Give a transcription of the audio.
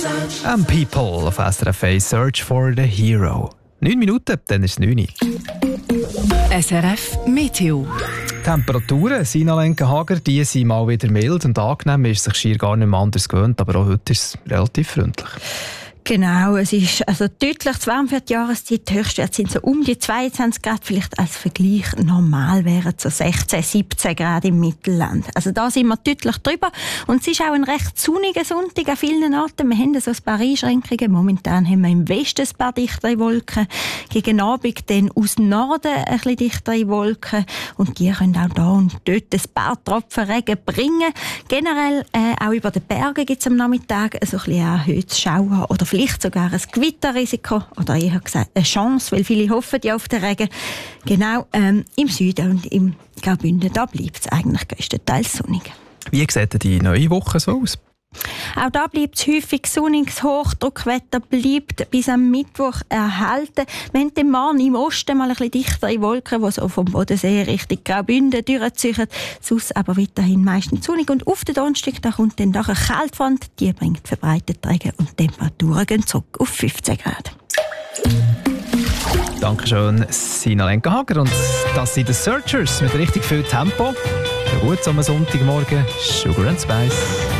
People auf SRF 1, Search for the Hero. 9 Minuten, dann ist es 9 Uhr. SRF Meteo. Temperaturen, Sina Lenkenhager, die sind mal wieder mild und angenehm. Man ist sich schier gar nicht mehr anders gewöhnt, aber auch heute ist es relativ freundlich. Genau, es ist also deutlich zu warm für die Jahreszeit. Die Höchstwerte sind so um die 22 Grad, vielleicht als Vergleich normal wären so 16, 17 Grad im Mittelland. Also da sind wir deutlich drüber. Und es ist auch ein recht sonniger Sonntag an vielen Orten. Wir haben so ein paar Einschränkungen. Momentan haben wir im Westen ein paar dichtere Wolken. Gegen Abend dann aus Norden ein bisschen dichtere Wolken. Und die können auch da und dort ein paar Tropfen Regen bringen. Generell auch über den Bergen gibt es am Nachmittag so ein bisschen erhöhtes Schauer oder vielleicht sogar ein Gewitterrisiko oder eher gesagt eine Chance, weil viele hoffen ja auf den Regen. Genau, im Süden und im Graubünden, da bleibt es eigentlich grösstenteils sonnig. Wie sieht denn die neue Woche so aus? Auch da bleibt es häufig sonniges Hochdruckwetter, bleibt bis am Mittwoch erhalten. Wir haben den Morgen im Osten mal ein bisschen dichtere Wolken, die so vom Bodensee Richtung Graubünden durchziehen. Sonst aber weiterhin meistens sonnig. Und auf den Donnerstag da kommt dann doch eine Kaltfront, die bringt verbreitete Regen und die Temperaturen gehen zurück auf 15 Grad. Dankeschön, Sina Lenkenhager. Und das sind die Searchers mit richtig viel Tempo. Gut, am Sonntagmorgen, Sugar and Spice.